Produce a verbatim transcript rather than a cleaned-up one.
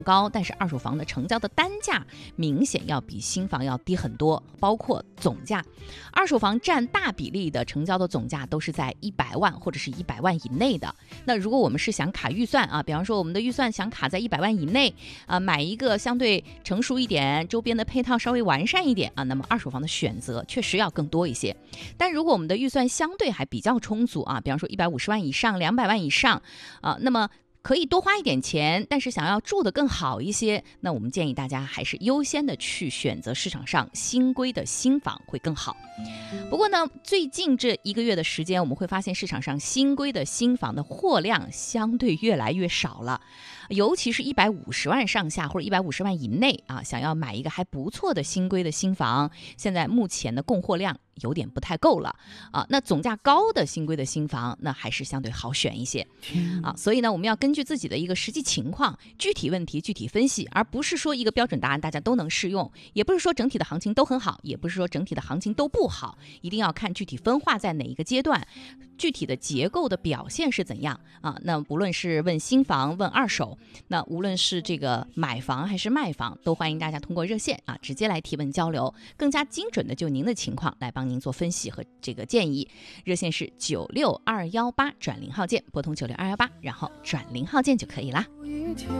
高，但是二手房的成交的单价明显要比新房要低很多，包括总价。二手房占大比例的成交的总价都是在一百万或者是一百万以内的。那如果我们是想卡预算啊，比方说我们的预算想卡在一百万以内啊，买一个相对成熟一点，周边的配套稍微完善一点啊，那么二手房的选择确实要更多一些。但如果我们的预算相对还比较充足啊，比方说一百五十万以上、两百万以上啊，那么可以多花一点钱，但是想要住得更好一些，那我们建议大家还是优先的去选择市场上新规的新房会更好。不过呢，最近这一个月的时间，我们会发现市场上新规的新房的货量相对越来越少了，尤其是一百五十万上下或者一百五十万以内啊，想要买一个还不错的新规的新房，现在目前的供货量有点不太够了啊。那总价高的新规的新房，那还是相对好选一些啊。所以呢，我们要根据自己的一个实际情况，具体问题具体分析，而不是说一个标准答案大家都能适用，也不是说整体的行情都很好，也不是说整体的行情都不好，一定要看具体分化在哪一个阶段，具体的结构的表现是怎样啊。那无论是问新房问二手，那无论是这个买房还是卖房，都欢迎大家通过热线啊直接来提问交流，更加精准的就您的情况来帮您做分析和这个建议。热线是九六二幺八转零号键，拨通九六二幺八，然后转零号键就可以啦。